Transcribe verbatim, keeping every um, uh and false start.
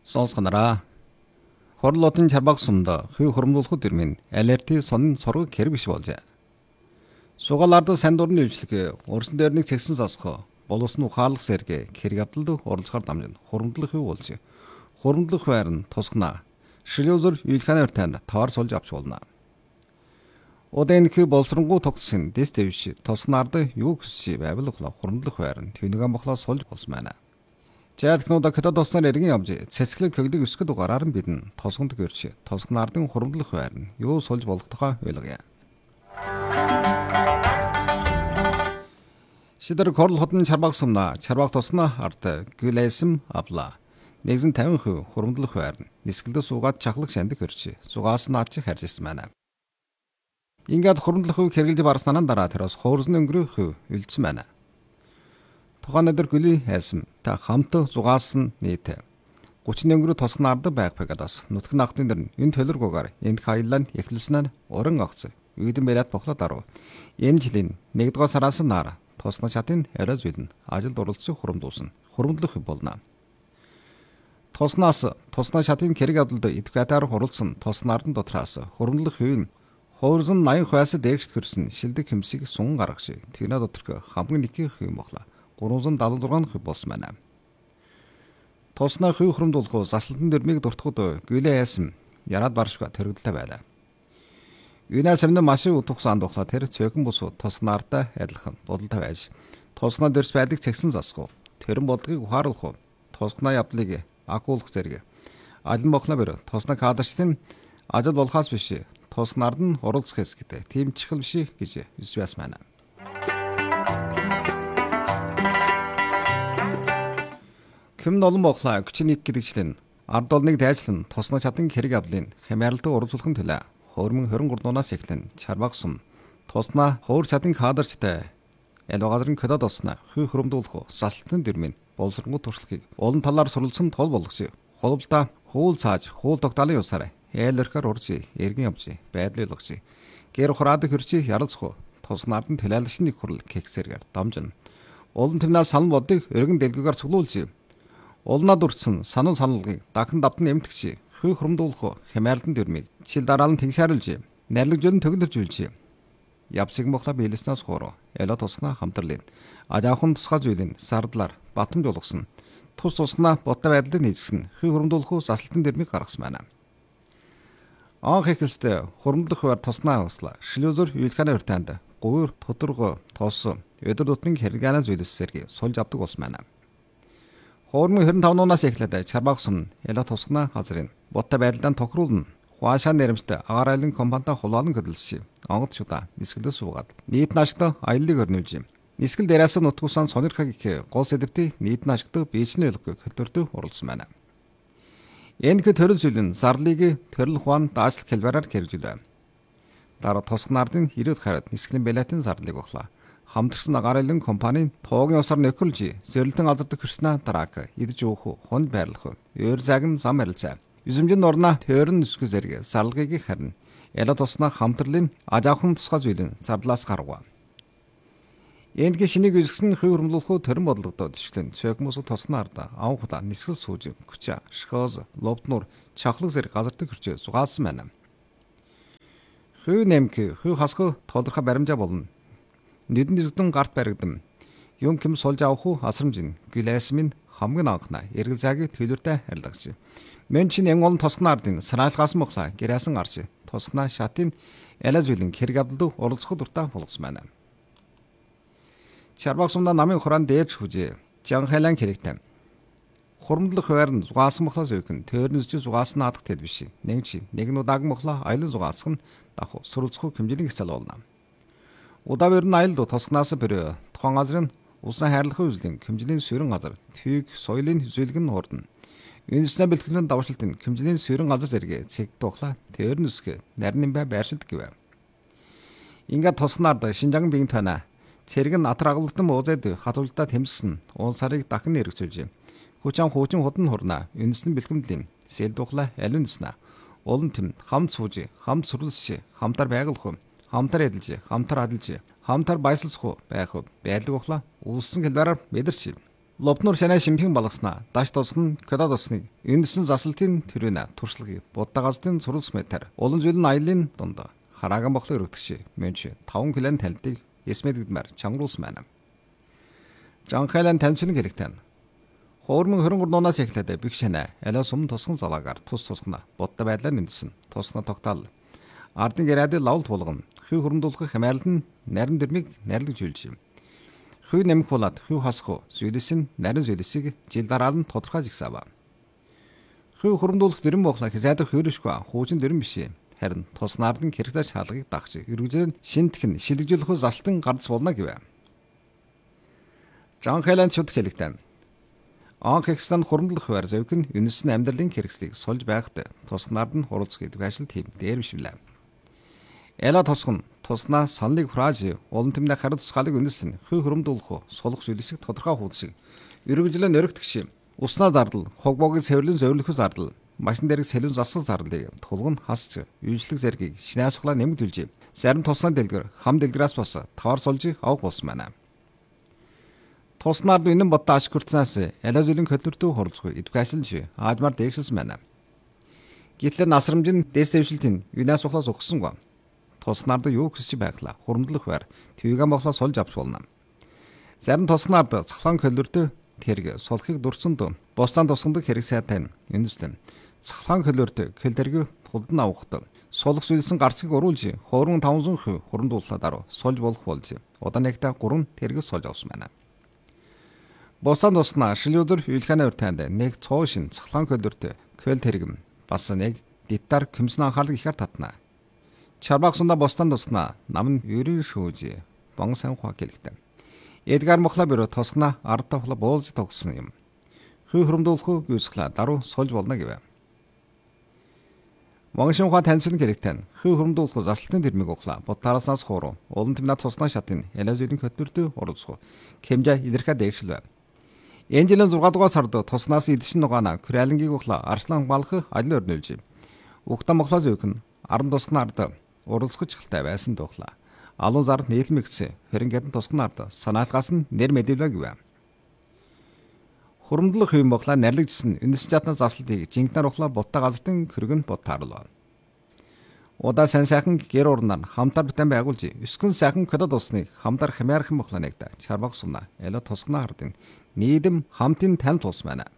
Сонсгонараа. Хорлолтын чарбаг сумда хүй хуримдуулахуд ирмэн алерти сонин соргог хэрэг биш болжээ. Сугаларда сайн дурны үйлчлэгээ өрсөн дээр нэг цэгсэн сасхо боловсон ухаалах сэргэ хэрэг авдалд оролцохоор дамжин хуримдлах хүй болж. Хуримдлах байр нь тусгнаа. Шилүүзэр үйлханы өртөнд тавар сулж авч болно. Одын хүй боловсронгуу тогтсон дэс дэвш тусгнаард юу гэсчи байвал хуримдлах байр нь тэнэгэн бохлоо сулж болсон байна. Жаалхнуудаа хөтө туснаар эргэн явж цэцгэлэг төгдөг өсгөд угаараар нь бидэн тосгонд гэрч тосгнаардын хуримдлах байр нь юу сулж болох тухай ойлгоё. Шидэр хорл хотын чарбаг сумна чарбаг тосноо арт гүлэсэм авла. нэгэн тавин хувь хуримдлах байр нь нисгэлдээ суугаад чахлах шандаг хөрч сугаас наач харж ирсэн байна. Ингээд хуримдлах хувь хэрэглэж барснанаа дараа тэрос хуурсны өнгөрөх хувь үлдсэн байна. Тухайн өдөр гүлийн хайсан та хамт зугаас нь нийт гучин өнгөрөө тосгнаард байх пегадас нутг нахтын дэр энэ төлөргөөр энэ хайлан эхлүүлснээр уран агц үйдэн байлаад бохлоо даруй. Энэ жилийн нэгдүгээр сараас нар тосгон шатын арай зүйлэн ажилд оролцсон хуримдуулсан хуримдлах болно. Тоснаас тосгон шатын хэрэг авдалд эдвокатаар оролцсон тоснаард дотроос хуримдлах хувь хуурсан наян хойс дэгшт хөрсөн шилдэг хэмсийг сун гаргах шиг тэгнэ доторх хамгийн нэг юм бохлоо. гурван даалга зургаан хувь болсон байна. Тосноо хувь хуримдуулах заслалтын дөрмийг дуртахуд гүлээ яасан яраад баршга төрөгдлөө байлаа. Юунаас өмнө машин утгсан духлаа тэр цөөхөн бус тоснаарда адилхан бодолтой байж тосноо дэрс байдаг цэгсэн засах. Тэрэн бодлогыг ухааруулах. Тосноо явдлыг акуулах зэрэг. Алин бохлоо бэр тосноо кадарчтын ажил болохоос биш. Тоснаард нь оролцох хэсэгтэй. Тийм чихэл биш гэж хэлж байсан байна. Ким олон бохлаа хүчнийг гэдэгчлэн ард олныг дайжлан тосноо чадан хэрэг авлын хямааралтай уралдуулахын төлөө хөрмөн хорин гурдуунаас эхлэн чарбаг сум тосноо хуур чадан кадарчтай эло газрын көдөд тосноо хүй хуримдуулах салтын дэрмийн боловсронгуу туршлагыг олон талаар суралцсан тол болгосон. Холболдоо хуул цааж хуул тогтоолын усаар ээлэрхээр урж эргэн явж байдлыг олгож гэр хураад хөрчи ярилцах тоснаард нь төлөөлөгчний хурал кексэргээр дамжин олон тэмнээс санал бодыг өргөн дэлгүүгээр цуглуулж Улнаад үрдсэн санал саналгыг дахин давтан эмтгч хүй хуримдуулах хямаарлан дөрмийг жишэл дараалан тэгшааруулж нарилэг жолн төгөлөржүүлж явсыг мохла биелснээс хуруу эло тусгна хамтарлын ажаахан тусгай зүйлэн сардлаар батамж болгосон тус тусгна бодтой байдлыг нийцсэн хүй хуримдуулах заслалтын дөрмийг гаргасан байна. Анх эхэлстэй хуримдлах байр туснаа услаа шилүүзөр үйлханы өртөнд гуйр тодоргой тос өдөр тутмын хэрэгэнэ зүйлсээр сулж авдаг болсон байна. Хуурмын хорин тавнуунаас эхлээд чарбаг сум ялаа тусгна газрын бодтой байдлаа тохируулна. Хуашаа нэрмжтэй агаар айлын компанитай хулаалан хөдөлсөн. Онгод шуда нисгэлдээ суугаад нийт наашигт аяллыг өрнүүлж. Нисгэл дээрээс нутгуусан сонирхаг их гол сэдвтий нийт наашигт бийчний өлгөө хөтлөртөө оролцсон байна. Энэ хэ төрөл зүйлэн зарлыг төрөл хуан даашлах хэлбэрээр хэрэгжүүлээ. Дараа тусгнаардын ирээд хараад нисгэлийн билетийн зарлыг бохлаа. Хамтарсан агаар айлын компани тоогийн усаар нөхөрлж зөрлөлтөн азардаг хөрснө дараак идэж уух хонд байрлах өөр загн зам арилцаа юзэмжин орно төрн нүсгү зэрэг зарлагыг харна яла туснаа хамтарлын ажаахан тусгай зүйлэн зардлаас гаргав. Эндгээ шинийг үсгсэн хүй хуримдуулах төрөн бодлогодод төшлөн цөөхмөс тоснаард авахта нисгэл сууж күча шхоз лобтнур чахлаг зэрэг газардаг хөрчөө сугаалсан байна. Хүй нэмк хүй хасх тодорхой баримжаа болно. Нэдэн дэрэгдэн гарт баригдам. Юм ким сулж авах уу асрамжин гүлэсмин хамгийн анхна эргэл цагийг төлөвтэй харилгаж. Мен чин эн олон тосгнаардын санаалгаас мохлаа гэрээсэн гарч тосгнаа шатын элаз үлэн хэрэг авдалд оролцох дуртай болгосон байна. Чарбаг сумда намын хураан дээж хүжээ. Жанхайлан хэрэгтэн. Хуримдлах байр нь зугаасан мохлоос үйхэн төрнөсч зугаасан наадах тэл биш. Нэг чи нэг нудаг мохлоо айлын зугаасах нь даху суралцах хэмжээний хэсэл болно. Удаа бэр нь аялал тосгнаас бэр тухайн газрын усан хайрлахын үзлийн хэмжээний суурин газар тийг соёлын хүзүүлэг нь хурдна. Үнэснээ бэлтгэлийн давшилтын хэмжээний суурин газар зэрэг цэг тухла тэр нүсгэ нарийн бай байршилт гэв. Ингээд тосгнаард Шинжаан биеийн танаа цэрэг нь атар агалдсан уузад хатуултаа тэмсгэн уун сарыг дахин эргэжүүлж хүчин хуучин худан хурна үнэснэ бэлтгэмдлийн сэл тухла алин нэснэ олон тэм хамт сууж хамт сүрлсэ хамтар байгалах хамтар эдэлж, хамтар адилж, хамтар баясалцах байх байлг ухлаа. Улсын хэлбэрээр мэдэрч. Лобнор шанаа шимхэн балгаснаа даш тосгон кодад тосныг эндсэн засалтын төрөнө туршлагыг буддагазтын суралц метр олон зүйл нь аялын дунд харааган боглоо өргөдөгч мэнч таван килон талдыг эсмэдгдмэр чангуулсан байна. Жанхайлан танцлын хэлэгтэн хоормын хөрөнгөр нуунаас эхлээд бих шанаа алаа сум тосгон залаагаар тус тусгана будда байдлаар нэмсэн тусна тогтоол ардын гэрээд лавл тулган хүй хөрөмдүүлэх хэмэрлэн нарийн дэрмиг нарилж үйлж юм. Хүй нэмэх болоод хүй хасах зүйлс нь нарийн зүйлсийг жил дараа нь тодорхой жигсаав. Хүй хөрөмдүүлэх дэрэм боглоо хязгаарх хөрөшгүй хуучин дэрэм биш. Харин тус нардын хэрэгцээ шалгыг дагч эргүүлэн шинтгэн шилэгжүүлэх залтан гарц болно гэв. Жанхайлан чуд хэлэгтэн анх экстан хөрөмдлөх байр зөвг нь үнэс нь амьдралын хэрэгслийг сулж байхад тус нард нь хуралц гэдэг ажил тийм дээр биш билээ. Эла тосгон туснаа саналыг фраз олон тэмдэг хариу тусгаалыг үнэлсэн хүй хөрөмдүүлэх сулах зүйлсийг тодорхой хуудсыг эргүүлэн өргөдөгч уснаа зардал хогбогийн цэвэрлэн зөвлөх зардал машин дээрх сэлэн засах зардалыг тулгын хасч үйлчлэг зэргийг шинаасглаа нэмэгдүүлж зарим туснаа дэлгэр хам дэлгэрээс бас тавар сулж авах болсон байна. Туснаар үнэн бодтой ашиг хүртснээс эла зүйлэн хөдөлтөө хуралцгүй эдгээс аажмаар дээгшилсэн байна. Гэтэл насрамжин дэстэвшилтийн юнаас ухлаас өгсөнгөө туснаард юу гэсч байглаа хуримдлах байр твигэн боглоо сулж авч болно. Зарим туснаард цахлаан хөлөрдөө тэрэг сулхыг дурцсанд бостан тусгандаг хэрэг сайтай үндэслэн цахлаан хөлөрдөө кэлдэрг хулдан авахд сулх зүйлсэн гарцыг оруулж хоорон таван сая хуримдууллаа дараа сулж болох болж удаа нэгтээ гурван тэрэг сулж авсан байна. Бостан туснаа шилүүдэр үйлхэнэ уртанд нэг цоошин цахлаан хөлөрдөө кэл тэрэг бас нэг дитар кэмсэн анхаарлыг ихээр татна. Чарбагсунда бостан туснаа нам нь ерөн шүүж бонсан хаа гэлэгтэн. Эдгар мохла бөрө тосгона ард тавхла боолж тогсон юм. Хүй хөрөмдүүлэх гүйсглаа даруй сулж болно гэв. Моншин хаа таньсан гэлэгтэн хүй хөрөмдүүлэх заслалтын дэрмиг ухлаа будтаараас хууруу олон тэмнэ туснаа шатын элэвзийн хөтөлтөд оролцох хэмжээ илэрхэ дээгшил байв. Энэ жилийн зургаан дугаар сард туснаас эдшин нугаана Кралингийг ухлаа арслан балах ажил өрнүүлж. Угтан моглоо зөвхөн аран тусганы ард уралцах чиглэлтэй байсан тухлаа. Алуун зард нийлмэгц хэрэнгэдэн тусганы ард санаалгаас нь нэр мэдээлвэ гэв. Хуримдлах юм боглоо нарлагжсэн үнэс чадна заслалтыг жингнэр ухлаа бутта газартын хөргөн бот таарлаа. Удаа сайн сайхан гэр орноор хамтар битэн байгуулж өсгөн сайхан кодод усныг хамтар хэмээрхэн боглоо нэгдэ чарбаг сумна эло тусганы ардын нийдэм хамтын тань тулс байна.